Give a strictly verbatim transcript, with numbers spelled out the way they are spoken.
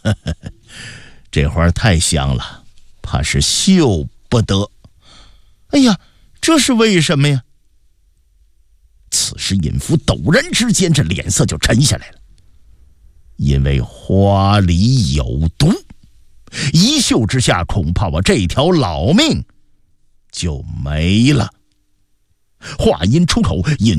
这花太香了，怕是嗅不得。哎呀，这是为什么呀？此时尹福陡然之间这脸色就沉下来了，因为花里有毒，一嗅之下，恐怕我这条老命就没了。话音出口，尹